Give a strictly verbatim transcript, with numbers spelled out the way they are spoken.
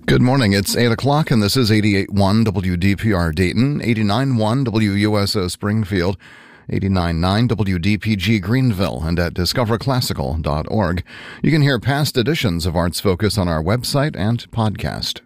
Good morning. It's eight o'clock, and this is eighty-eight point one W D P R Dayton, eighty-nine point one W U S O Springfield, eighty-nine point nine W D P G Greenville, and at discover classical dot org. You can hear past editions of Arts Focus on our website and podcast.